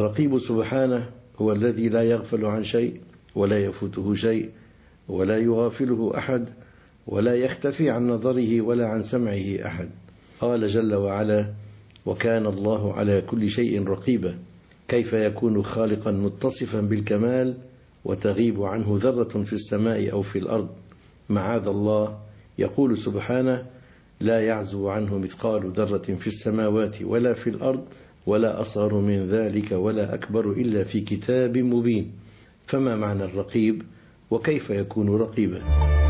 الرقيب سبحانه هو الذي لا يغفل عن شيء ولا يفوته شيء ولا يغافله أحد ولا يختفي عن نظره ولا عن سمعه أحد. قال جل وعلا: وكان الله على كل شيء رقيبا. كيف يكون خالقا متصفا بالكمال وتغيب عنه ذرة في السماء أو في الأرض؟ معاذ الله. يقول سبحانه: لا يعزو عنه مثقال ذرة في السماوات ولا في الأرض ولا أصغر من ذلك ولا أكبر إلا في كتاب مبين. فما معنى الرقيب وكيف يكون رقيبا؟